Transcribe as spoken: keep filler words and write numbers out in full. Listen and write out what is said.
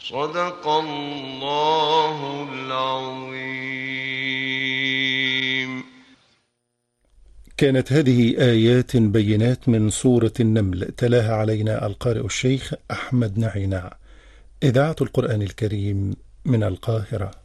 صدق الله العظيم. كانت هذه آيات بينات من سورة النمل، تلاها علينا القارئ الشيخ أحمد نعينع، إذاعة القرآن الكريم من القاهرة.